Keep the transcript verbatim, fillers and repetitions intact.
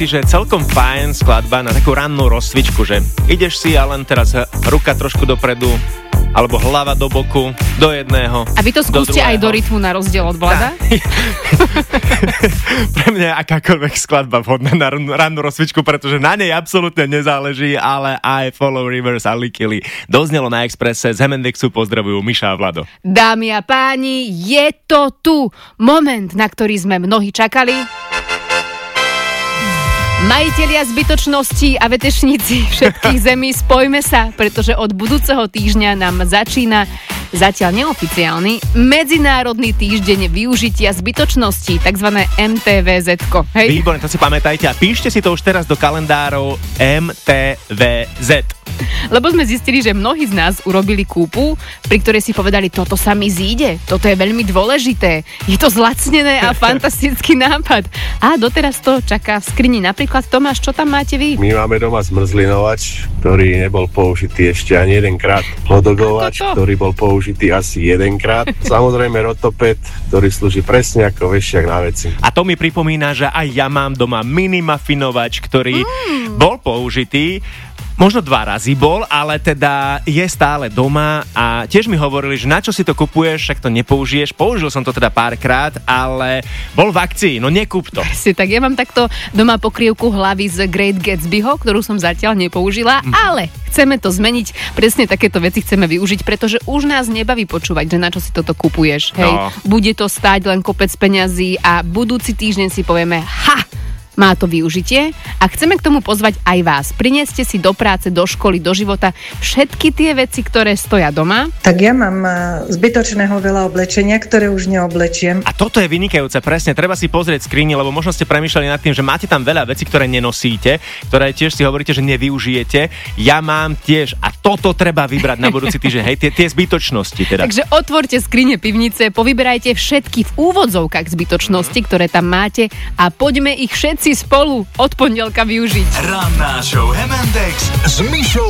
že celkom fajn skladba na takú rannú rozcvičku, že ideš si a len teraz ruka trošku dopredu, alebo hlava do boku, do jedného. A vy to skúste aj do rytmu na rozdiel od Vlada? Pre mňa je akákoľvek skladba vhodná na rannú rozcvičku, pretože na nej absolútne nezáleží, ale aj Follow Rivers a Licky Lee doznelo na Expresse. Z Hemendexu pozdravujú Miša a Vlado. Dámy a páni, je to tu. Moment, na ktorý sme mnohí čakali. Majitelia zbytočností a vetešníci všetkých zemí, spojme sa, pretože od budúceho týždňa nám začína zatiaľ neoficiálny Medzinárodný týždeň využitia zbytočností, takzvané em té vé zetko. Hej? Výborné, to si pamätajte a píšte si to už teraz do kalendárov em té vé zet. Lebo sme zistili, že mnohí z nás urobili kúpu, pri ktorej si povedali, toto sa mi zíde, toto je veľmi dôležité, je to zlacnené a fantastický nápad. A doteraz to čaká v skrini. Napríklad, Tomáš, čo tam máte vy? My máme doma zmrzlinovač, ktorý nebol použitý ešte ani jedenkrát. Hodogovač, ktorý bol použitý asi jedenkrát. Samozrejme rotoped, ktorý slúži presne ako vešiak na veci. A to mi pripomína, že aj ja mám doma minimafinovač, ktorý mm. bol použitý. Možno dva razy bol, ale teda je stále doma a tiež mi hovorili, že na čo si to kupuješ, však to nepoužiješ. Použil som to teda párkrát, ale bol v akcii, no nekúp to. Si, tak ja mám takto doma pokrývku hlavy z Great Gatsbyho, ktorú som zatiaľ nepoužila, mm. ale chceme to zmeniť, presne takéto veci chceme využiť, pretože už nás nebaví počúvať, že na čo si toto kupuješ. Hej, no. Bude to stáť len kopec peňazí a budúci týždeň si povieme, ha! Má to využitie a chceme k tomu pozvať aj vás. Prinieste si do práce, do školy, do života všetky tie veci, ktoré stoja doma. Tak ja mám zbytočného veľa oblečenia, ktoré už neoblečiem. A toto je vynikajúce, presne. Treba si pozrieť skrini, lebo možno ste premýšľali nad tým, že máte tam veľa vecí, ktoré nenosíte, ktoré tiež si hovoríte, že nevyužijete. Ja mám tiež a toto treba vybrať na budúci týždeň. Hej, tie, tie zbytočnosti teda. Takže otvorte skrine pivnice, povyberajte všetky v úvodzovkách zbytočnosti, ktoré tam máte a poďme ich všetci spolu od pondelka využiť. Ranná show Hemendex s Mišou